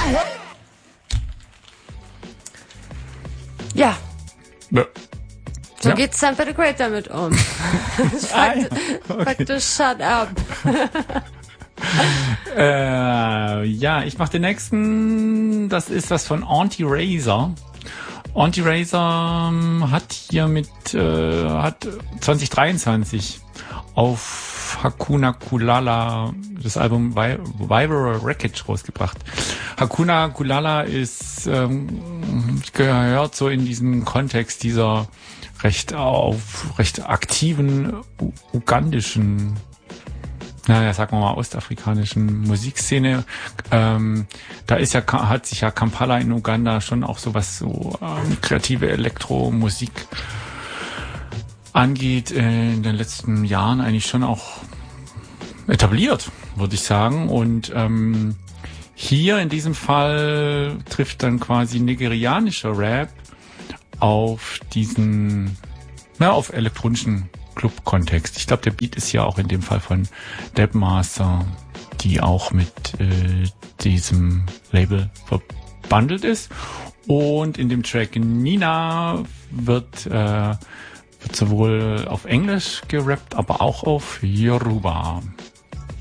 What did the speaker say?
Ja. Ja. So geht's Sam the Great damit um. Faktisch shut up. Ja, ich mache den nächsten. Das ist was von Auntie Razor. Auntie Razor hat 2023 auf Hakuna Kulala das Album Viral Wreckage rausgebracht. Hakuna Kulala ist gehört so in diesem Kontext dieser recht aktiven ugandischen, sagen wir mal ostafrikanischen Musikszene. Da ist hat sich ja Kampala in Uganda schon auch sowas kreative Elektromusik angeht, in den letzten Jahren eigentlich schon auch etabliert, würde ich sagen. Und hier in diesem Fall trifft dann quasi nigerianischer Rap auf diesen, auf elektronischen Club-Kontext. Ich glaube, der Beat ist ja auch in dem Fall von Debmaster, die auch mit diesem Label verbandelt ist. Und in dem Track Nina wird sowohl auf Englisch gerappt, aber auch auf Yoruba.